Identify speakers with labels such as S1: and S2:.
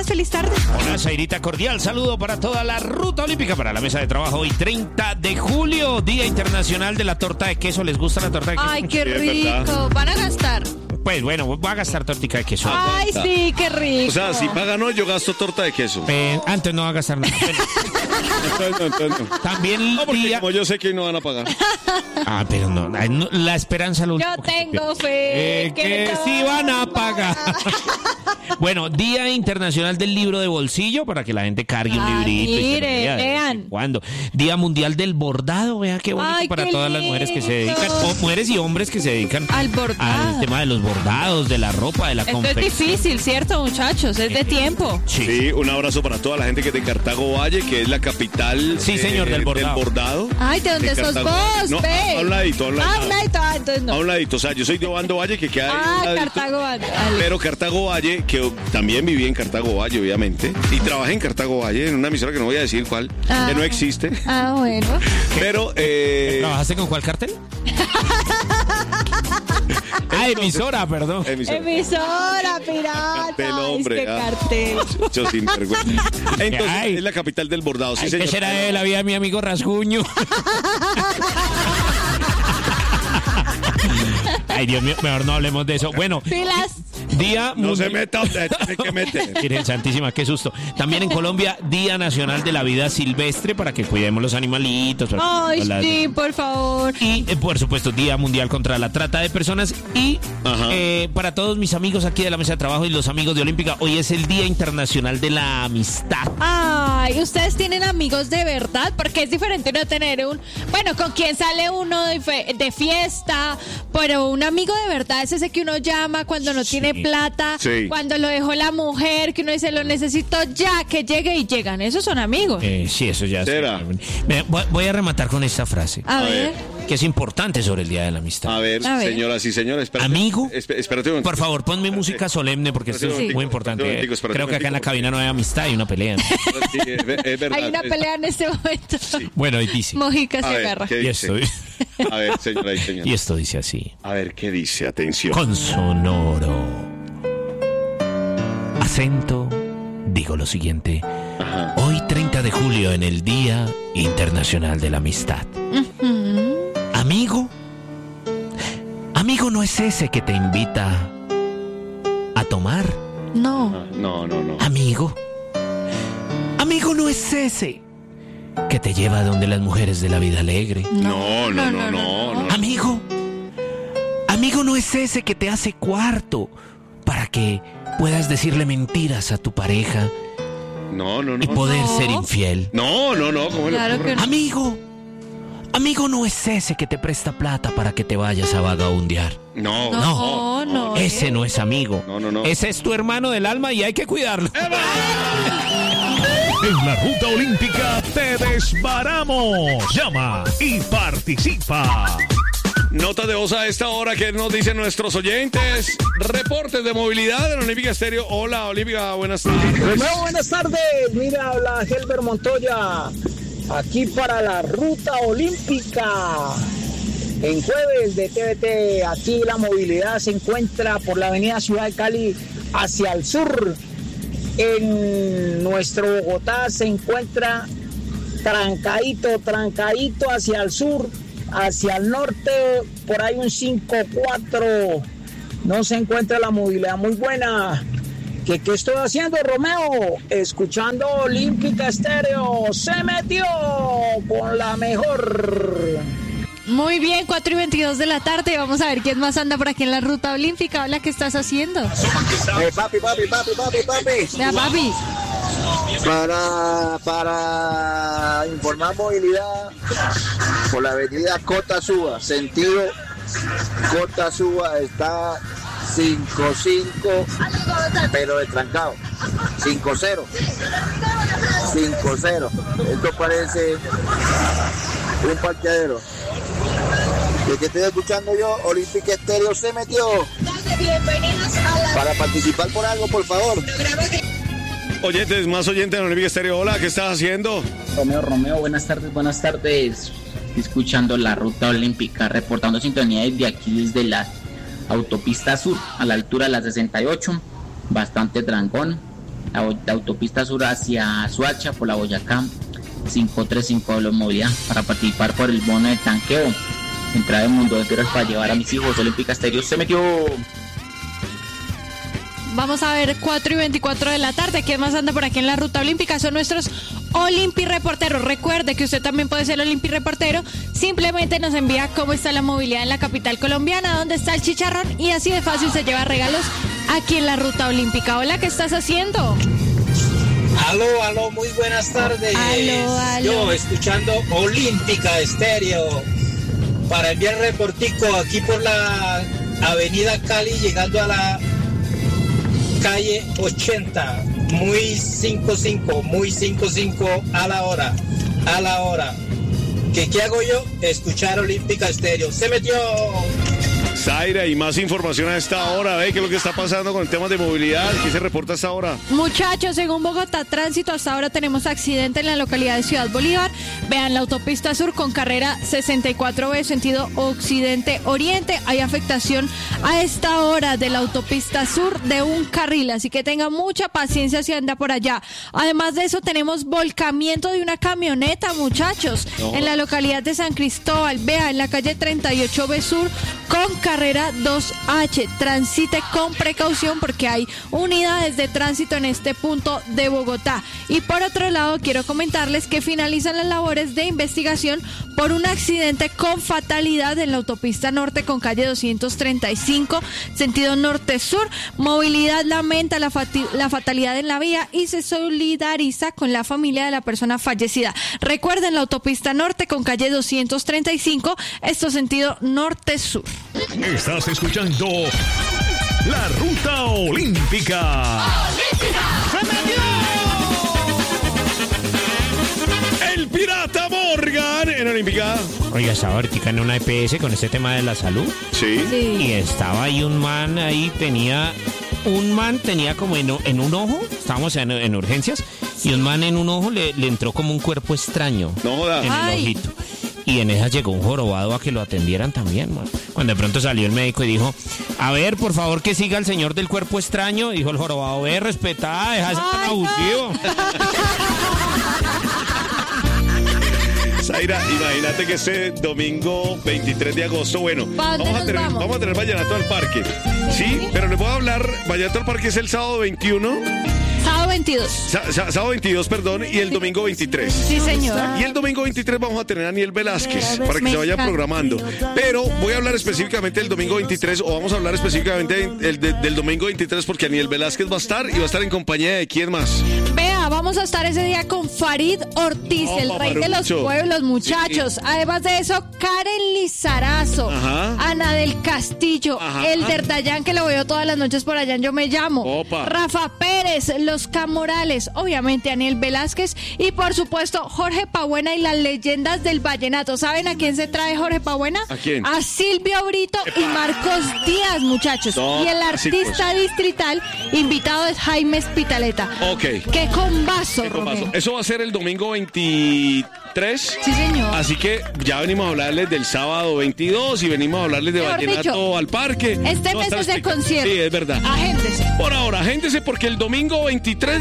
S1: feliz tarde.
S2: Hola, Zairita, cordial saludo para toda la ruta olímpica, para la mesa de trabajo hoy 30 de julio, Día Internacional de la Torta de Queso. ¿Les gusta la torta de queso?
S1: Ay, qué rico. ¿Van a gastar?
S2: Pues bueno, voy a gastar tortica de queso.
S1: Ay, sí, qué rico.
S3: O sea, si pagan hoy, yo gasto torta de queso.
S2: Antes no va a gastar nada.
S3: Entonces no.
S2: También
S3: No, porque
S2: día...
S3: como yo sé que hoy no van a pagar.
S2: Pero no, la esperanza lo
S1: Yo tengo fe
S2: que sí van a pagar. Bueno, Día Internacional del Libro de Bolsillo, para que la gente cargue un librito.
S1: Mire,
S2: y se
S1: vean.
S2: ¿Cuándo? Día Mundial del Bordado, vea qué bonito.
S1: Ay,
S2: para
S1: qué
S2: todas las mujeres que se dedican, o mujeres y hombres que se dedican
S1: Al bordado.
S2: al tema de los bordados, de la ropa, de la
S1: Esto es
S2: confección.
S1: difícil, ¿cierto, muchachos? Es de tiempo.
S3: Sí, un abrazo para toda la gente que es de Cartago Valle, que es la capital
S2: Sí, señor, del bordado.
S1: Ay, ¿de dónde
S3: De
S1: sos
S3: Cartago.
S1: vos,
S3: No,
S1: ve?
S3: a un ladito, a un ladito.
S1: Ah, un ladito, entonces no.
S3: A un ladito, o sea, yo soy de Obando Valle, que queda ahí a un ladito.
S1: Cartago. Vale.
S3: Pero Cartago Valle, que también viví en Cartago Valle, obviamente, y trabajé en Cartago Valle, en una emisora que no voy a decir cuál, que no existe.
S1: Ah, bueno.
S3: Pero,
S2: ¿Trabajaste con cuál cartel? Emisora, perdón.
S1: Emisora pirata.
S3: Cartel, hombre,
S1: Es que cartel.
S3: Yo sinvergüenza. Entonces,
S2: Ay.
S3: es la capital del bordado, sí,
S2: Ay,
S3: señor.
S2: ¿qué será de la vida de mi amigo Rasguño? Ay, Dios mío, mejor no hablemos de eso. Bueno,
S1: Pilas.
S2: Día
S3: No se
S2: Mundial...
S3: meta donde tiene que meter.
S2: Virgen Santísima, qué susto. También en Colombia, Día Nacional de la Vida Silvestre, para que cuidemos los animalitos.
S1: Ay, sí, por favor.
S2: Y, por supuesto, Día Mundial contra la Trata de Personas. Y para todos mis amigos aquí de la mesa de trabajo y los amigos de Olímpica, hoy es el Día Internacional de la Amistad.
S1: Ay, ¿ustedes tienen amigos de verdad? Porque es diferente uno tener bueno, con quien sale uno de fiesta, pero un amigo de verdad es ese que uno llama cuando no tiene plata, cuando lo dejó la mujer, que uno dice, lo necesito ya, que llegue y llegan. Esos son amigos.
S2: Sí, eso ya
S3: ¿Será?
S2: Voy a rematar con esta frase.
S1: A ver.
S2: Que es importante sobre el Día de la Amistad.
S3: A ver, señoras y señores, espérate.
S2: Amigo,
S3: espérate un momento.
S2: por favor, ponme música solemne porque esto es muy importante. Creo que acá en la cabina no hay amistad, hay una pelea.
S3: Sí, es verdad.
S1: Hay una pelea en este momento.
S2: Bueno, y dice.
S1: Mojica se
S3: A ver,
S1: agarra.
S3: ¿qué
S2: Y
S3: dice?
S2: esto,
S3: A ver, señora y señor.
S2: y esto dice así.
S3: A ver, ¿qué dice? Atención.
S2: Con sonoro acento, digo lo siguiente. Hoy 30 de julio en el Día Internacional de la Amistad. Amigo no es ese que te invita a tomar.
S1: No.
S3: No.
S2: Amigo no es ese que te lleva a donde las mujeres de la vida alegre.
S3: No.
S2: Amigo no es ese que te hace cuarto para que puedas decirle mentiras a tu pareja
S3: No.
S2: y poder ser infiel.
S3: No. ¿Cómo
S1: Claro que no.
S2: Amigo no es ese que te presta plata para que te vayas a vagabundear.
S1: No.
S2: Ese no es amigo.
S3: No.
S2: Ese es tu hermano del alma y hay que cuidarlo.
S4: En la ruta olímpica te desbaramos. Llama y participa.
S3: Nota de voz a esta hora que nos dicen nuestros oyentes. Reportes de movilidad en Olímpica Estéreo. Hola, Olímpica, buenas tardes.
S5: Romeo, buenas tardes. Mira, habla Helber Montoya. Aquí para la ruta olímpica. En jueves de TVT, aquí la movilidad se encuentra por la avenida Ciudad de Cali hacia el sur. En nuestro Bogotá se encuentra trancadito hacia el sur, hacia el norte, por ahí un 5-4. No se encuentra la movilidad muy buena. ¿Qué estoy haciendo, Romeo? Escuchando Olímpica Estéreo. Se metió con la mejor.
S1: Muy bien, 4:22 de la tarde. Vamos a ver quién más anda por aquí en la ruta olímpica. Hola, ¿qué estás haciendo?
S5: Papi.
S1: Vea, papi.
S5: Para informar movilidad por la avenida Cota Suba, sentido Cota Suba está 5-5, pero de trancado. 5-0. Esto parece un parqueadero. El que estoy escuchando yo, Olímpica Estéreo se metió. Para participar por algo, por favor.
S3: Más oyentes en Olímpica Estéreo. Hola, ¿qué estás haciendo?
S6: Romeo, buenas tardes. Escuchando la ruta olímpica, reportando sintonía desde aquí, desde la autopista sur, a la altura de la 68, bastante trancón. la autopista sur hacia Suacha por la Boyacá, 535 de movilidad, para participar por el bono de tanqueo. Entrada de Mundo de Tierras para llevar a mis hijos. Olímpica Estéreo se metió.
S1: Vamos a ver 4:24 de la tarde. ¿Quién más anda por aquí en la ruta olímpica? Son nuestros Olympi Reporteros. Recuerde que usted también puede ser Olympi Reportero. Simplemente nos envía cómo está la movilidad en la capital colombiana, dónde está el chicharrón, y así de fácil se lleva regalos aquí en la ruta olímpica. Hola, ¿qué estás haciendo?
S7: Aló, muy buenas tardes.
S1: Aló.
S7: Yo escuchando Olímpica Estéreo para enviar reportico aquí por la avenida Cali, llegando a la calle 80, muy 55 a la hora. ¿Qué hago yo? Escuchar Olímpica Estéreo. Se metió.
S3: Zaira, y más información a esta hora. ¿Qué es lo que está pasando con el tema de movilidad? ¿Qué se reporta a esta hora?
S1: Muchachos, según Bogotá Tránsito, hasta ahora tenemos accidente en la localidad de Ciudad Bolívar. Vean, la autopista sur con carrera 64B, sentido occidente-oriente. Hay afectación a esta hora de la autopista sur de un carril, así que tenga mucha paciencia si anda por allá. Además de eso, tenemos volcamiento de una camioneta, muchachos, en la localidad de San Cristóbal. Vea, en la calle 38B sur con carrera 2H. Transite con precaución porque hay unidades de tránsito en este punto de Bogotá. Y por otro lado, quiero comentarles que finalizan las labores de investigación por un accidente con fatalidad en la autopista norte con calle 235, sentido norte-sur. Movilidad lamenta la fatalidad en la vía y se solidariza con la familia de la persona fallecida. Recuerden, la autopista norte con calle 235, esto sentido norte-sur.
S4: Estás escuchando La Ruta Olímpica.
S3: El pirata Morgan en Olímpica.
S2: Oiga, estaba ahorita en una EPS con este tema de la salud.
S3: Sí.
S2: Y estaba ahí un man, tenía como en un ojo, estábamos en urgencias, y un man en un ojo le entró como un cuerpo extraño.
S3: No joda.
S2: En el ojito. Y en esa llegó un jorobado a que lo atendieran también, man. Cuando de pronto salió el médico y dijo, a ver, por favor, que siga el señor del cuerpo extraño. Dijo el jorobado, respetada, deja de ser tan abusivo.
S3: Zaira, imagínate que este domingo 23 de agosto, vamos a tener Vallenato al Parque. Sí, pero les voy a hablar, Vallenato al Parque es el sábado 21.
S1: Sábado 22.
S3: Sábado 22, perdón, y el domingo 23.
S1: Sí, señor.
S3: Y el domingo 23 vamos a tener a Aniel Velázquez para que se vayan programando. Pero voy a hablar específicamente del domingo 23, o vamos a hablar específicamente del domingo 23 porque Aniel Velázquez va a estar y va a estar en compañía de ¿quién más?
S1: Vea, vamos a estar ese día con Farid Ortiz, el rey de los pueblos, muchachos. Sí. Además de eso, Karen Lizarazo, Ana del Castillo, Elder Dayan, que lo veo todas las noches por allá en Yo Me Llamo, Rafa Pérez, Los Camorales, obviamente Aniel Velázquez y por supuesto Jorge Pabuena y las leyendas del vallenato. ¿Saben a quién se trae Jorge Pabuena?
S3: ¿A quién?
S1: A Silvio Brito y Marcos Díaz, muchachos. Y el artista distrital invitado es Jaime Espitaleta.
S3: Ok.
S1: ¡Qué combazo,
S3: Eso va a ser el domingo 23.
S1: Sí, señor.
S3: Así que ya venimos a hablarles del sábado 22 y venimos a hablarles de Vallenato al Parque.
S1: Este mes es el concierto.
S3: Sí, es verdad.
S1: Agéndese.
S3: Por ahora, agéndese porque el domingo 23